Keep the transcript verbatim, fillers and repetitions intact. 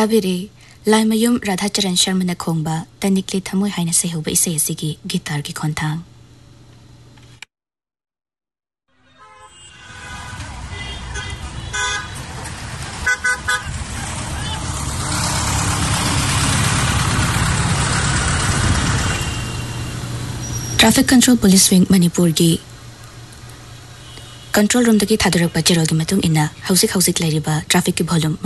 ताबिरे लाइमयुम राधाचरण शर्मा खोंबा तनिकले थमोय हाइना सेहुबा इसे असिगी गिटार की खोंथांग traffic control police wing Manipur की कंट्रोल रूम दगी थादरक बचेरोल की मतुंग इना हौसिक हौसिक लेरिबा ट्रैफिक की वॉल्यूम